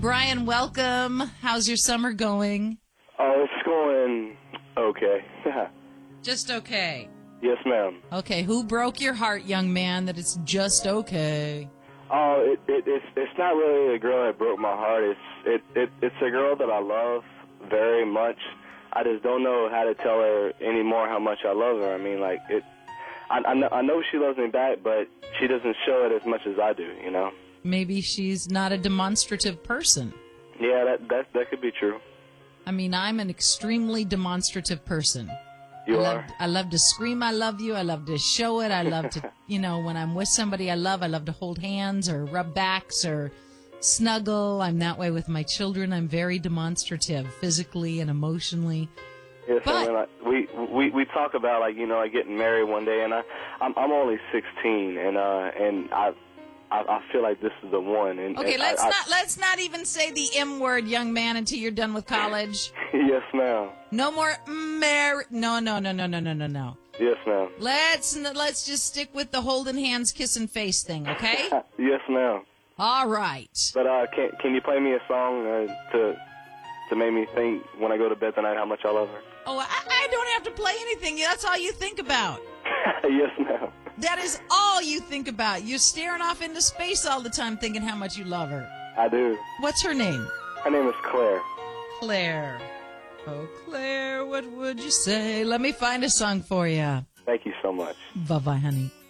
Brian, welcome. How's your summer going? Oh, it's going okay. Just okay. Yes, ma'am. Okay, who broke your heart, young man, that it's just okay? Oh, it's not really a girl that broke my heart. It's a girl that I love very much. I just don't know how to tell her anymore how much I love her. I mean, like I know she loves me back, but she doesn't show it as much as I do. You know. Maybe she's not a demonstrative person. Yeah, that could be true. I mean, I'm an extremely demonstrative person. I love to scream, I love you. I love to show it. I love to, when I'm with somebody I love to hold hands or rub backs or snuggle. I'm that way with my children. I'm very demonstrative physically and emotionally. Yes, but, I mean, we talk about like getting married one day, and I'm only 16, and I feel like this is the one. And okay, let's not even say the M word, young man, until you're done with college. Yes, ma'am. No more marriage. No. Yes, ma'am. Let's just stick with the holding hands, kissing face thing, okay? Yes, ma'am. All right. But can you play me a song to make me think when I go to bed tonight how much I love her? Oh, I don't have to play anything. That's all you think about. Yes, ma'am. That is all you think about. You're staring off into space all the time thinking how much you love her. I do. What's her name? Her name is Claire. Claire. Oh, Claire, what would you say? Let me find a song for you. Thank you so much. Bye-bye, honey.